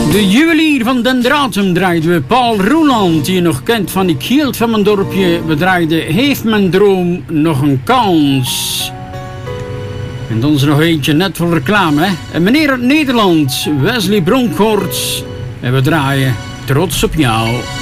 De juwelier van Den Dratum draaiden we. Paul Roeland, die je nog kent van Ik hield van mijn dorpje. We draaiden Heeft mijn droom nog een kans? En dan is er nog eentje net voor reclame. Hè? En meneer uit Nederland, Wesley Bronkhorst. En we draaien Trots op jou.